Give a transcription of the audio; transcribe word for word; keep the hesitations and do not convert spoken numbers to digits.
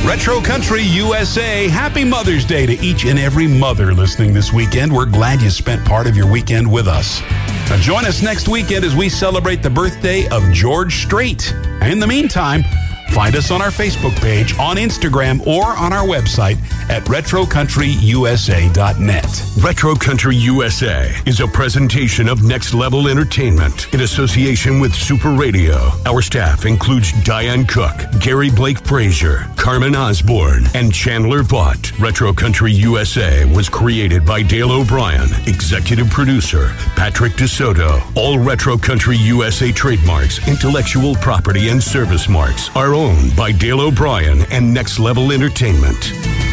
Retro Country U S A, happy Mother's Day to each and every mother listening this weekend. We're glad you spent part of your weekend with us. Now join us next weekend as we celebrate the birthday of George Strait. In the meantime, find us on our Facebook page, on Instagram, or on our website at retro country u s a dot net. Retro Country U S A is a presentation of Next Level Entertainment in association with Super Radio. Our staff includes Diane Cook, Gary Blake Frazier, Carmen Osborne, and Chandler Vaught. Retro Country U S A was created by Dale O'Brien, executive producer Patrick DeSoto. All Retro Country U S A trademarks, intellectual property, and service marks are owned by Dale O'Brien and Next Level Entertainment.